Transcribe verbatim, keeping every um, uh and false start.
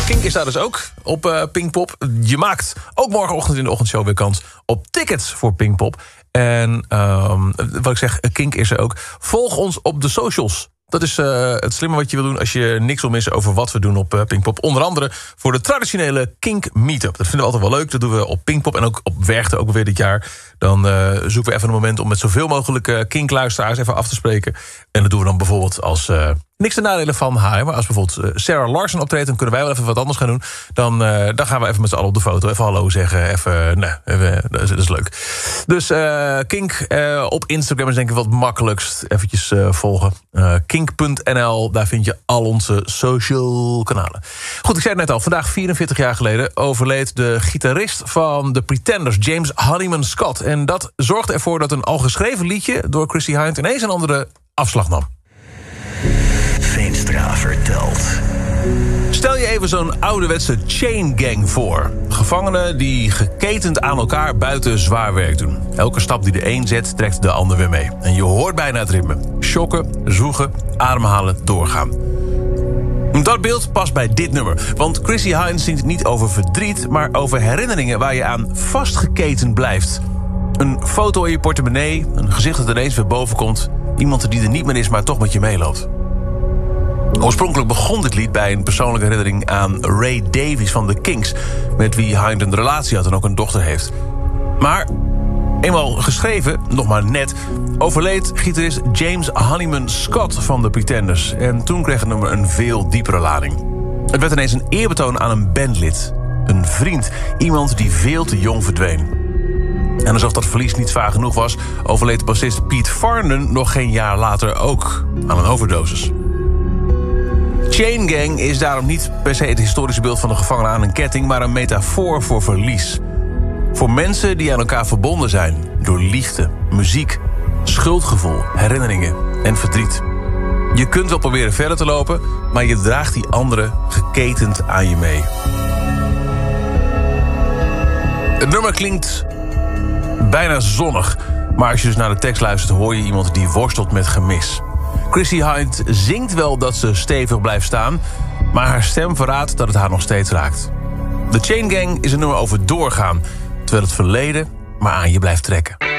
Kink is daar dus ook op uh, Pinkpop. Je maakt ook morgenochtend in de ochtendshow weer kans op tickets voor Pinkpop. En um, wat ik zeg, Kink is er ook. Volg ons op de socials. Dat is uh, het slimme wat je wil doen als je niks wil missen over wat we doen op uh, Pinkpop. Onder andere voor de traditionele Kink Meetup. Dat vinden we altijd wel leuk. Dat doen we op Pinkpop en ook op Werchter ook weer dit jaar. Dan uh, zoeken we even een moment om met zoveel mogelijk uh, Kink-luisteraars even af te spreken. En dat doen we dan bijvoorbeeld als uh, niks te nadelen van haar. Maar als bijvoorbeeld uh, Sarah Larsen optreedt, dan kunnen wij wel even wat anders gaan doen. Dan, uh, dan gaan we even met z'n allen op de foto. Even hallo zeggen. Even, nee, even, dat, is, dat is leuk. Dus uh, Kink uh, op Instagram is denk ik wat makkelijkst. Eventjes uh, volgen. Uh, kink punt n l, daar vind je al onze social kanalen. Goed, ik zei het net al. Vandaag vierenveertig jaar geleden overleed de gitarist van de Pretenders, James Honeyman Scott. En dat zorgde ervoor dat een al geschreven liedje door Chrissie Hynde ineens een andere afslag nam. Veenstra vertelt. Stel je even zo'n ouderwetse chain gang voor. Gevangenen die geketend aan elkaar buiten zwaar werk doen. Elke stap die de een zet, trekt de ander weer mee. En je hoort bijna het ritme. Shocken, zwoegen, ademhalen, doorgaan. Dat beeld past bij dit nummer. Want Chrissie Hynde zingt niet over verdriet, maar over herinneringen waar je aan vastgeketend blijft. Een foto in je portemonnee, een gezicht dat ineens weer boven komt. Iemand die er niet meer is, maar toch met je meeloopt. Oorspronkelijk begon dit lied bij een persoonlijke herinnering aan Ray Davies van de Kinks, met wie Hynde een relatie had en ook een dochter heeft. Maar, eenmaal geschreven, nog maar net, overleed gitarist James Honeyman Scott van de Pretenders. En toen kreeg het nummer een veel diepere lading. Het werd ineens een eerbetoon aan een bandlid. Een vriend, iemand die veel te jong verdween. En alsof dat verlies niet zwaar genoeg was, overleed bassist Pete Farnon nog geen jaar later ook aan een overdosis. Chain Gang is daarom niet per se het historische beeld van de gevangenen aan een ketting, maar een metafoor voor verlies. Voor mensen die aan elkaar verbonden zijn door liefde, muziek, schuldgevoel, herinneringen en verdriet. Je kunt wel proberen verder te lopen, maar je draagt die anderen geketend aan je mee. Het nummer klinkt bijna zonnig, maar als je dus naar de tekst luistert, hoor je iemand die worstelt met gemis. Chrissie Hynde zingt wel dat ze stevig blijft staan, maar haar stem verraadt dat het haar nog steeds raakt. The Chain Gang is een nummer over doorgaan, terwijl het verleden maar aan je blijft trekken.